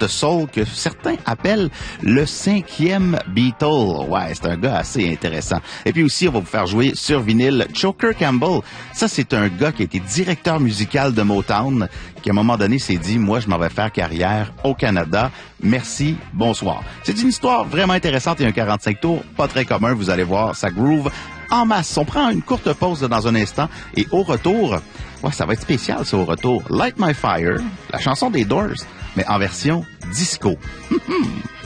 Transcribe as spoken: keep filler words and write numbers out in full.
artiste soul que certains appellent le cinquième Beatle. Ouais, c'est un gars assez intéressant. Et puis aussi, on va vous faire jouer sur vinyle Choker Campbell. Ça, c'est un gars qui a été directeur musical de Motown, qui à un moment donné s'est dit, moi, je m'en vais faire carrière au Canada. Merci, bonsoir. C'est une histoire vraiment intéressante et un quarante-cinq tours, pas très commun, vous allez voir, ça groove en masse. On prend une courte pause dans un instant et au retour, ouais, ça va être spécial, ça, au retour. Light My Fire, la chanson des Doors, mais en version disco.